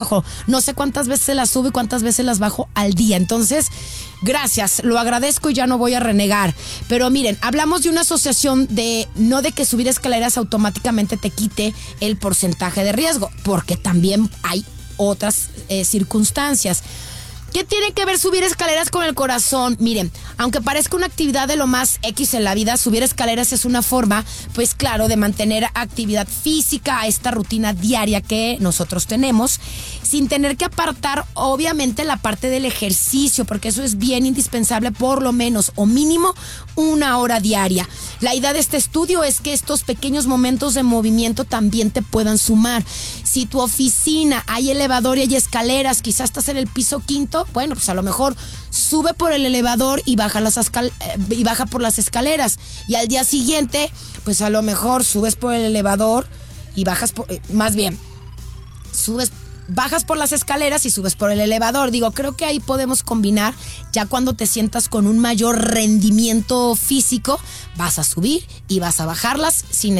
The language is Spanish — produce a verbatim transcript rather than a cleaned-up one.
trabajo. No sé cuántas veces las subo y cuántas veces las bajo al día. Entonces, gracias, lo agradezco y ya no voy a renegar. Pero miren, hablamos de una asociación de, no de que subir escaleras automáticamente te quite el porcentaje de riesgo, porque también hay otras eh, circunstancias. ¿Qué tiene que ver subir escaleras con el corazón? Miren, aunque parezca una actividad de lo más X en la vida, subir escaleras es una forma, pues claro, de mantener actividad física a esta rutina diaria que nosotros tenemos, sin tener que apartar, obviamente, la parte del ejercicio, porque eso es bien indispensable, por lo menos, o mínimo, una hora diaria. La idea de este estudio es que estos pequeños momentos de movimiento también te puedan sumar. Si tu oficina hay elevador y hay escaleras, quizás estás en el piso quinto, bueno, pues a lo mejor sube por el elevador y baja, las escal- y baja por las escaleras. Y al día siguiente, pues a lo mejor subes por el elevador y bajas por... Eh, más bien, subes... bajas por las escaleras y subes por el elevador. Digo, creo que ahí podemos combinar. Ya cuando te sientas con un mayor rendimiento físico, vas a subir y vas a bajarlas sin